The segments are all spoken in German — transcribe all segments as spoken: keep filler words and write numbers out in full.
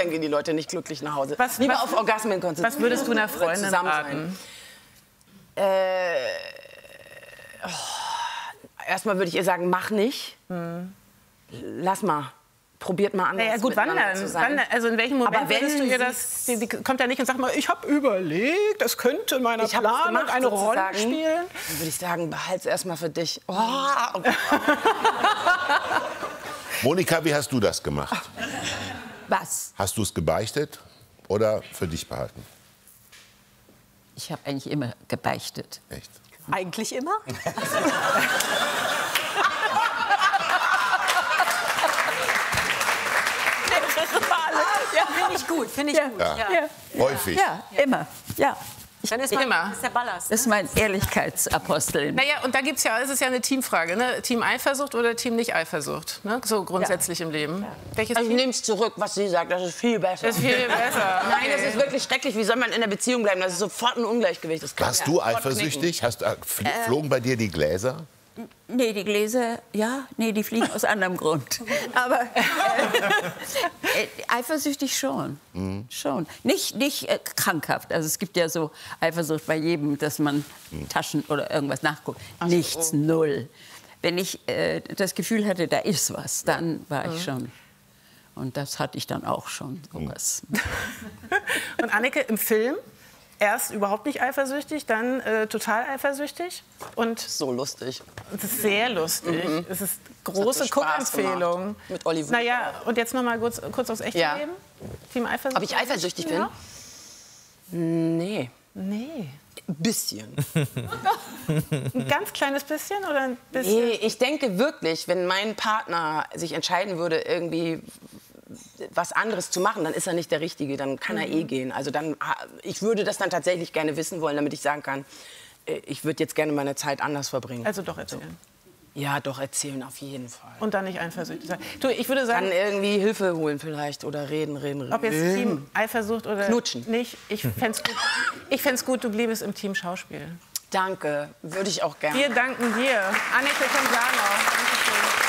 Nachdenken gehen die Leute nicht glücklich nach Hause. Was, Lieber was, auf Orgasmen konzentrieren. Was würdest du einer Freundin zusammen raten? Äh, oh, erstmal würde ich ihr sagen, mach nicht. Hm. Lass mal. Probiert mal anders. Ja, gut, wann dann? Wann, also in welchem Moment würdest du ihr das... Die, die kommt ja nicht und sagt mal, ich habe überlegt, das könnte in meiner Planung gemacht, eine Rolle spielen. Dann würde ich sagen, behalte es erstmal für dich. Oh, oh. Monika, wie hast du das gemacht? Was? Hast du es gebeichtet oder für dich behalten? Ich habe eigentlich immer gebeichtet. Echt? Eigentlich immer? Ja, finde ich gut, finde ich ja. gut. Ja. Ja. Ja. Häufig? Ja, immer. Ja. Dann ist man, immer. Das ist der Ballast. Das ist mein Ehrlichkeitsapostel. Naja, und da gibt's ja, es ist ja eine Teamfrage, ne? Team Eifersucht oder Team Nicht-Eifersucht, ne? So grundsätzlich ja. im Leben. Ja. Welches also ich nehme es zurück, was sie sagt, das ist viel besser. Das ist viel besser. Nein, das ist wirklich schrecklich. Wie soll man in der Beziehung bleiben? Das ist sofort ein Ungleichgewicht. Das Warst du eifersüchtig? Hast, fl äh, flogen bei dir die Gläser? Nee, die Gläser, ja, nee, die fliegen aus anderem Grund. Aber äh, äh, eifersüchtig schon, mhm. schon. Nicht, nicht äh, krankhaft. Also es gibt ja so Eifersucht bei jedem, dass man mhm. Taschen oder irgendwas nachguckt. Ach, Nichts, oh. null. Wenn ich äh, das Gefühl hatte, da ist was, dann war mhm. ich schon. Und das hatte ich dann auch schon, sowas. Mhm. Und Anneke, im Film? Erst überhaupt nicht eifersüchtig, dann äh, total eifersüchtig. Und so lustig. Es ist sehr lustig. Mhm. Es ist große Guckempfehlung. Mit Oliver. Naja, und jetzt noch mal kurz, kurz aufs echte ja. Leben. Team Eifersucht. Ob ich eifersüchtig bin? Ja. Nee. Nee. Ein bisschen. Ein ganz kleines bisschen oder ein bisschen? Nee, ich denke wirklich, wenn mein Partner sich entscheiden würde, irgendwie was anderes zu machen, dann ist er nicht der Richtige, dann kann er eh gehen. Also dann, ich würde das dann tatsächlich gerne wissen wollen, damit ich sagen kann, ich würde jetzt gerne meine Zeit anders verbringen. Also doch erzählen. Ja, doch erzählen auf jeden Fall. Und dann nicht eifersüchtig sein. Du, ich würde sagen, dann irgendwie Hilfe holen vielleicht oder reden, reden, reden. Ob jetzt Team Eifersucht oder Knutschen. Nicht, ich fände es gut. Ich fänd's gut, du bliebest im Team Schauspiel. Danke, würde ich auch gerne. Wir danken dir, Anneke Konsano. Dankeschön.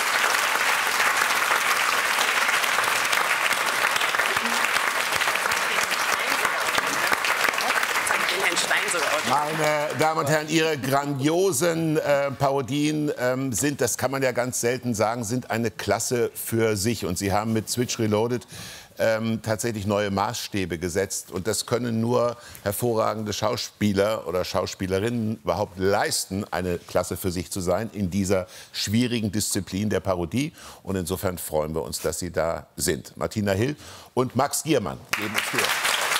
Meine Damen und Herren, Ihre grandiosen äh, Parodien ähm, sind, das kann man ja ganz selten sagen, sind eine Klasse für sich. Und Sie haben mit Switch Reloaded ähm, tatsächlich neue Maßstäbe gesetzt. Und das können nur hervorragende Schauspieler oder Schauspielerinnen überhaupt leisten, eine Klasse für sich zu sein in dieser schwierigen Disziplin der Parodie. Und insofern freuen wir uns, dass Sie da sind. Martina Hill und Max Giermann geben uns hier.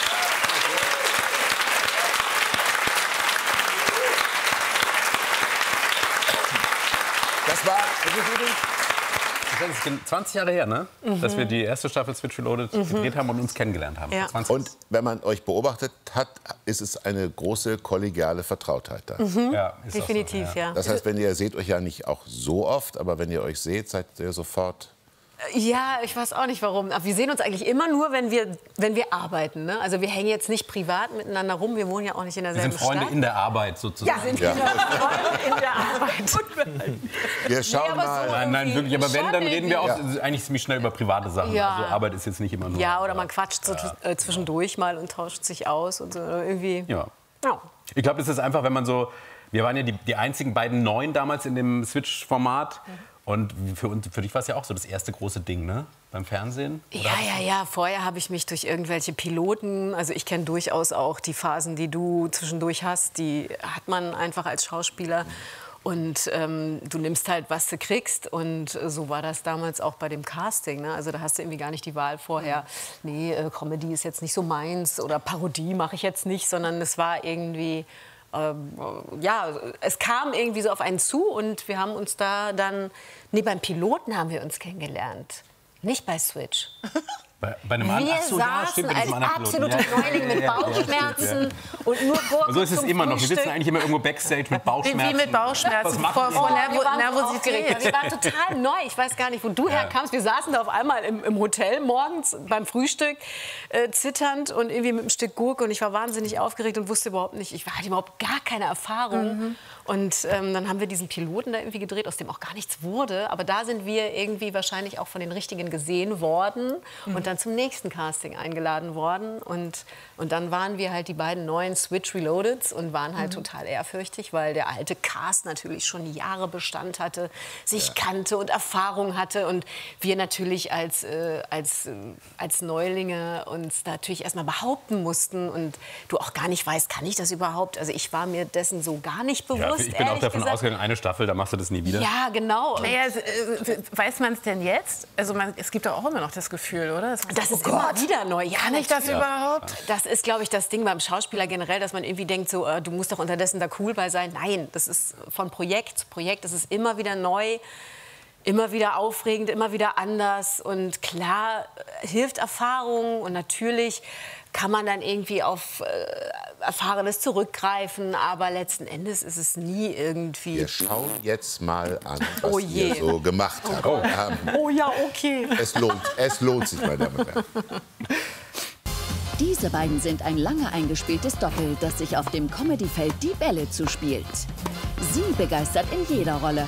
Das war Das ist zwanzig Jahre her, ne? Mhm. Dass wir die erste Staffel Switch Reloaded mhm. gedreht haben und uns kennengelernt haben. Ja. Und wenn man euch beobachtet hat, ist es eine große kollegiale Vertrautheit da. Mhm. Ja, ist definitiv, so, ja. ja. Das heißt, wenn ihr seht euch ja nicht auch so oft, aber wenn ihr euch seht, seid ihr sofort... Ja, ich weiß auch nicht warum. Aber wir sehen uns eigentlich immer nur, wenn wir, wenn wir arbeiten. Ne? Also wir hängen jetzt nicht privat miteinander rum. Wir wohnen ja auch nicht in derselben Stadt. Wir sind Freunde Stadt. in der Arbeit sozusagen. Ja, sind ja. Freunde in der Arbeit. Wir schauen nee, mal. So nein, nein, wirklich. Aber wenn, dann reden wir auch ja. eigentlich ziemlich schnell über private Sachen. Ja. Also Arbeit ist jetzt nicht immer nur... Ja, oder man quatscht so äh, zwischendurch mal und tauscht sich aus. Und so irgendwie. Ja. Ja. Ich glaube, es ist einfach, wenn man so... Wir waren ja die, die einzigen beiden Neuen damals in dem Switch-Format. Mhm. Und für, uns, für dich war es ja auch so das erste große Ding, ne? Beim Fernsehen? Ja, ja, ja. Vorher habe ich mich durch irgendwelche Piloten, also ich kenne durchaus auch die Phasen, die du zwischendurch hast, die hat man einfach als Schauspieler. Und ähm, du nimmst halt, was du kriegst. Und so war das damals auch bei dem Casting. Ne? Also da hast du irgendwie gar nicht die Wahl vorher. Nee, äh, Comedy ist jetzt nicht so meins oder Parodie mache ich jetzt nicht, sondern es war irgendwie... Ja, es kam irgendwie so auf einen zu und wir haben uns da dann, nee, beim Piloten haben wir uns kennengelernt, nicht bei Switch. Bei, bei einem wir Ach so, ja, saßen stimmt, als absolute ja. Neuling mit Bauchschmerzen ja, und nur Gurken. So ist es zum immer noch. Wir Frühstück. sitzen eigentlich immer irgendwo Backstage mit Bauchschmerzen. Wie mit Bauchschmerzen, vor, vor oh, Nervo wir waren Nervosität. Wir waren total neu. Ich weiß gar nicht, wo du ja. herkamst. Wir saßen da auf einmal im, im Hotel morgens beim Frühstück, äh, zitternd und irgendwie mit einem Stück Gurke. Und ich war wahnsinnig aufgeregt und wusste überhaupt nicht, ich hatte überhaupt gar keine Erfahrung. Mhm. Und ähm, dann haben wir diesen Piloten da irgendwie gedreht, aus dem auch gar nichts wurde. Aber da sind wir irgendwie wahrscheinlich auch von den Richtigen gesehen worden. Mhm. Und dann dann zum nächsten Casting eingeladen worden. Und, und dann waren wir halt die beiden neuen Switch Reloadeds und waren halt mhm. total ehrfürchtig, weil der alte Cast natürlich schon Jahre Bestand hatte, sich ja. kannte und Erfahrung hatte. Und wir natürlich als, äh, als, äh, als Neulinge uns natürlich erstmal behaupten mussten. Und du auch gar nicht weißt, kann ich das überhaupt? Also ich war mir dessen so gar nicht bewusst. Ja, ich bin auch davon gesagt. ausgegangen, eine Staffel, da machst du das nie wieder. Ja, genau. Naja, äh, weiß man es denn jetzt? Also man, es gibt doch auch immer noch das Gefühl, oder? Das, das oh ist Gott. immer wieder neu. Ja, kann ich das ja. überhaupt? Das ist, glaube ich, das Ding beim Schauspieler generell, dass man irgendwie denkt, so, äh, du musst doch unterdessen da cool bei sein. Nein, das ist von Projekt zu Projekt, das ist immer wieder neu. Immer wieder aufregend, immer wieder anders. Und klar äh, hilft Erfahrung. Und natürlich kann man dann irgendwie auf äh, Erfahrenes zurückgreifen. Aber letzten Endes ist es nie irgendwie... Wir schauen jetzt mal an, was oh je. ihr so gemacht habt. Oh, oh ja, okay. Es lohnt, es lohnt sich, meine Damen und Herren. Diese beiden sind ein lange eingespieltes Doppel, das sich auf dem Comedyfeld die Bälle zuspielt. Sie begeistert in jeder Rolle.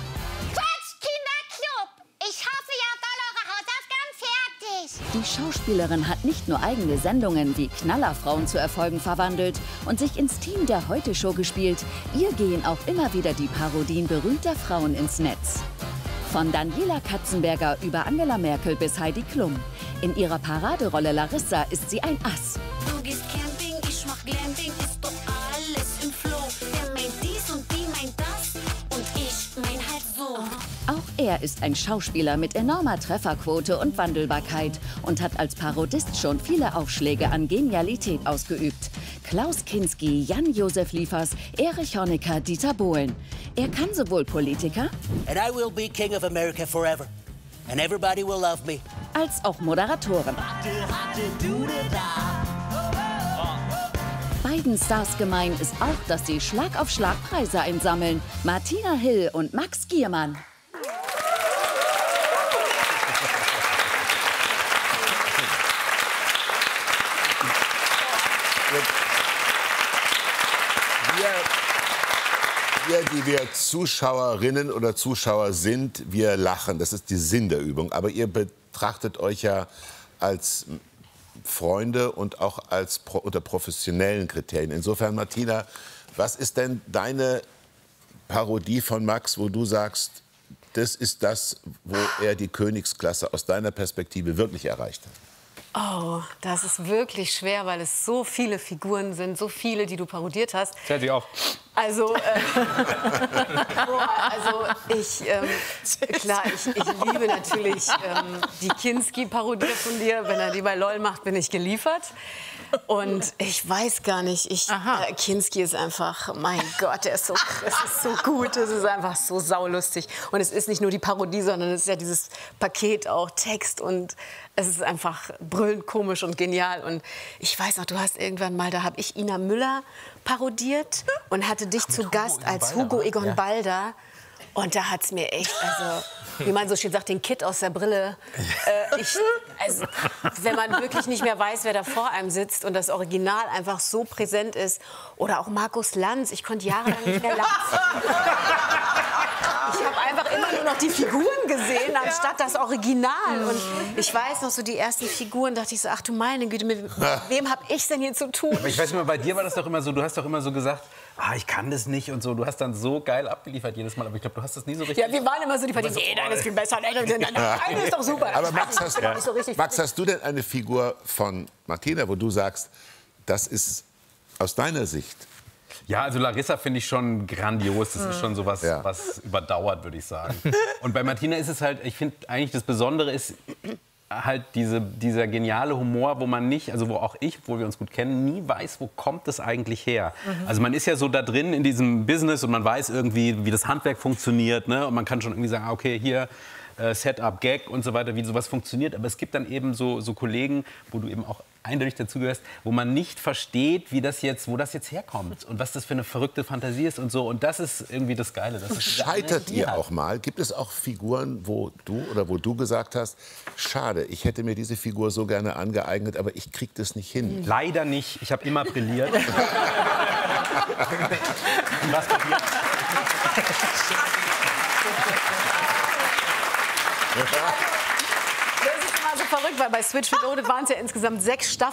Die Schauspielerin hat nicht nur eigene Sendungen wie Knallerfrauen zu Erfolgen verwandelt und sich ins Team der Heute-Show gespielt. Ihr gehen auch immer wieder die Parodien berühmter Frauen ins Netz. Von Daniela Katzenberger über Angela Merkel bis Heidi Klum. In ihrer Paraderolle Larissa ist sie ein Ass. Du gehst Camping, ich mach Glamping, ist doch alles im Flow. Der meint dies und die meint das und ich mein halt so. Auch er ist ein Schauspieler mit enormer Trefferquote und Wandelbarkeit und hat als Parodist schon viele Aufschläge an Genialität ausgeübt. Klaus Kinski, Jan-Josef Liefers, Erich Honecker, Dieter Bohlen. Er kann sowohl Politiker And I will be king of America forever. And everybody will love me. Als auch Moderatoren. Beiden Stars gemein ist auch, dass sie Schlag auf Schlag Preise einsammeln. Martina Hill und Max Giermann. Wir, die wir Zuschauerinnen oder Zuschauer sind, wir lachen. Das ist die Sinn der Übung. Aber ihr betrachtet euch ja als Freunde und auch als pro, unter professionellen Kriterien. Insofern, Martina, was ist denn deine Parodie von Max, wo du sagst, das ist das, wo er die Königsklasse aus deiner Perspektive wirklich erreicht hat? Oh, das ist wirklich schwer, weil es so viele Figuren sind, so viele, die du parodiert hast. Zählt sie auf. Also, äh, also ich, ähm, klar, ich, ich liebe natürlich ähm, die Kinski-Parodie von dir. Wenn er die bei LOL macht, bin ich geliefert. Und ich weiß gar nicht, ich, äh, Kinski ist einfach, mein Gott, der ist so, es ist so gut, es ist einfach so saulustig. Und es ist nicht nur die Parodie, sondern es ist ja dieses Paket auch, Text und es ist einfach brüllend komisch und genial. Und ich weiß noch, du hast irgendwann mal, da habe ich Ina Müller parodiert und hatte dich Ach, zu Gast Hugo als Hugo Egon ja. Balder. Und da hat es mir echt, also, wie man so schön sagt, den Kid aus der Brille. Äh, ich, also, wenn man wirklich nicht mehr weiß, wer da vor einem sitzt und das Original einfach so präsent ist. Oder auch Markus Lanz, ich konnte jahrelang nicht mehr lachen. Ich habe einfach immer nur noch die Figuren gesehen, anstatt das Original. Und ich weiß noch, so die ersten Figuren, dachte ich so, ach du meine Güte, mit wem habe ich denn hier zu tun? Aber ich weiß nicht mehr, bei dir war das doch immer so, du hast doch immer so gesagt, ah, ich kann das nicht und so. Du hast dann so geil abgeliefert jedes Mal, aber ich glaube, du hast das nie so richtig... Ja, wir waren immer so die Partien, nee, das ist viel besser, nein, nein, ist doch super. Aber Max, hast, ja. so Max, hast du denn eine Figur von Martina, wo du sagst, das ist aus deiner Sicht... Ja, also Larissa finde ich schon grandios. Das ist schon so was, ja. was überdauert, würde ich sagen. Und bei Martina ist es halt, ich finde eigentlich das Besondere ist halt diese, dieser geniale Humor, wo man nicht, also wo auch ich, obwohl wir uns gut kennen, nie weiß, wo kommt das eigentlich her. Mhm. Also man ist ja so da drin in diesem Business und man weiß irgendwie, wie das Handwerk funktioniert, ne? Und man kann schon irgendwie sagen, okay, hier äh, Setup, Gag und so weiter, wie sowas funktioniert. Aber es gibt dann eben so, so Kollegen, wo du eben auch eindeutig dazugehörst, wo man nicht versteht, wie das jetzt, wo das jetzt herkommt und was das für eine verrückte Fantasie ist und so. Und das ist irgendwie das Geile. Das ist Scheitert ihr auch mal? Gibt es auch Figuren, wo du oder wo du gesagt hast, schade, ich hätte mir diese Figur so gerne angeeignet, aber ich krieg das nicht hin? Leider nicht. Ich habe immer brilliert. Und was passiert? Das ist immer so verrückt, weil bei Switch Reloaded waren es ja insgesamt sechs Staffeln.